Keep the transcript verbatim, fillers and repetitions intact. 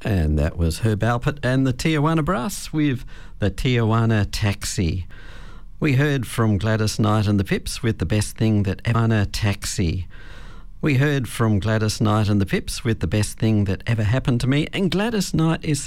And that was Herb Alpert and the Tijuana Brass with the Tijuana Taxi. We heard from Gladys Knight and the Pips with the best thing that ever Taxi. We heard from Gladys Knight and the Pips with the best thing that ever happened to me. And Gladys Knight is